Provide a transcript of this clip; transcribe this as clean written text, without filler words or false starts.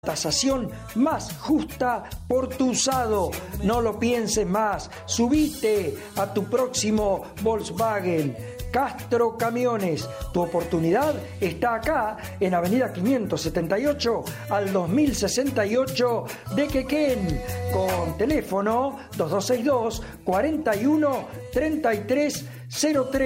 Tasación más justa por tu usado. No lo pienses más. Subite a tu próximo Volkswagen. Castro Camiones. Tu oportunidad está acá en Avenida 578 al 2068 de Quequén. Con teléfono 2262 41 33 03.